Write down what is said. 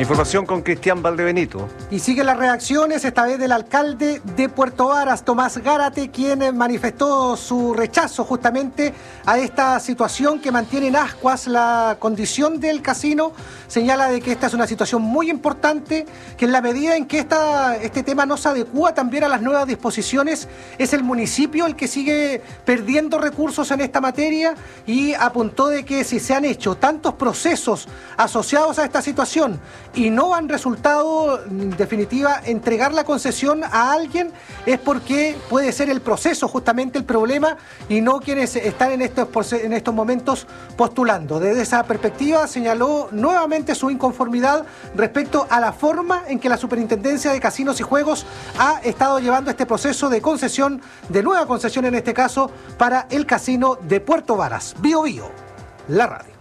Información con Cristian Valdebenito. Y siguen las reacciones, esta vez del alcalde de Puerto Varas, Tomás Gárate, quien manifestó su rechazo justamente a esta situación que mantiene en ascuas la condición del casino. Señala de que esta es una situación muy importante, que en la medida en que este tema no se adecúa también a las nuevas disposiciones, es el municipio el que sigue perdiendo recursos en esta materia, y apuntó de que si se han hecho tantos procesos asociados a esta situación y no han resultado, en definitiva, entregar la concesión a alguien, es porque puede ser el proceso justamente el problema y no quienes están en estos momentos postulando. Desde esa perspectiva señaló nuevamente su inconformidad respecto a la forma en que la Superintendencia de Casinos y Juegos ha estado llevando este proceso de concesión, de nueva concesión en este caso, para el casino de Puerto Varas. Bío Bío, la radio.